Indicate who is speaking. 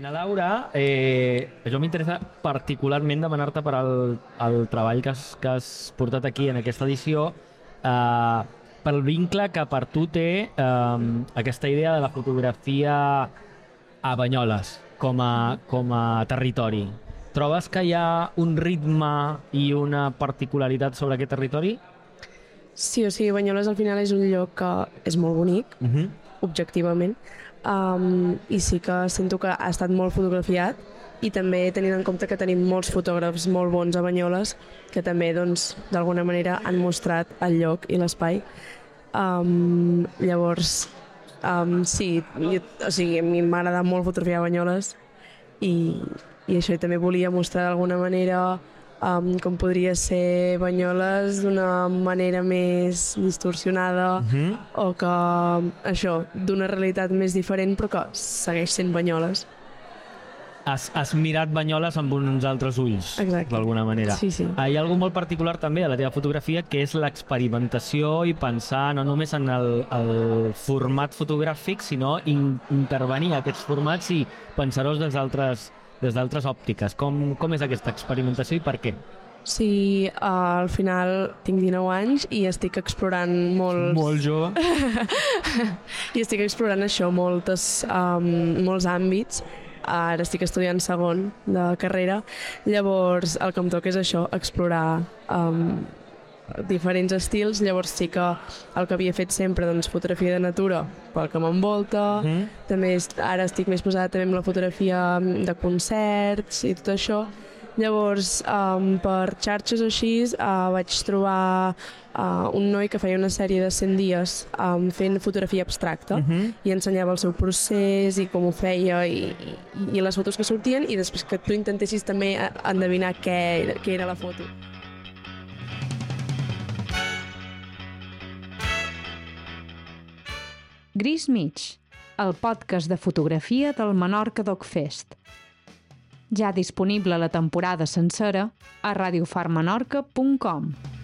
Speaker 1: Ana Laura, jo m'interessa particularment demanar-te per el treball que has portat aquí en aquesta edició, pel vincle que per tu té aquesta idea de la fotografia a Banyoles com a territori. Trobes que hi ha un ritme i una particularitat sobre aquest territori?
Speaker 2: Sí, o sigui, Banyoles al final és un lloc que és molt bonic, objectivament, i sí que sento que ha estat molt fotografiat, i també tenint en compte que tenim molts fotògrafs molt bons a Banyoles que també doncs d'alguna manera han mostrat el lloc i l'espai. Llavors sí, o sigui, a mi m'agrada molt fotografiar Banyoles i això, i també volia mostrar d'alguna manera com podria ser Banyoles d'una manera més distorsionada, o que això, d'una realitat més diferent però que segueix sent Banyoles.
Speaker 1: Has mirat Banyoles amb uns altres ulls, d'alguna manera.
Speaker 2: Sí, sí.
Speaker 1: Hi ha alguna molt particular també de la teva fotografia, que és l'experimentació i pensar no només en el format fotogràfic, sinó intervenir aquests formats i pensar-los des d'altres òptiques. Com és aquesta experimentació i per què?
Speaker 2: Sí, al final tinc 19 anys i estic explorant molts...
Speaker 1: Molt jove.
Speaker 2: I estic explorant això, molts àmbits. Ara estic estudiant segon de carrera, llavors el que em toca és això, explorar diferents estils. Llavors sí que el que havia fet sempre, doncs, fotografia de natura pel que m'envolta, també ara estic més posada també amb la fotografia de concerts i tot això. Llavors, per xarxes o així, vaig trobar un noi que feia una sèrie de 100 dies fent fotografia abstracta i ensenyava el seu procés i com ho feia i les fotos que sortien, i després que tu intentessis també endevinar què era la foto.
Speaker 3: Gris Mig, el podcast de fotografia del Menorca DocFest. Ja disponible la temporada sencera a radiofarmenorca.com.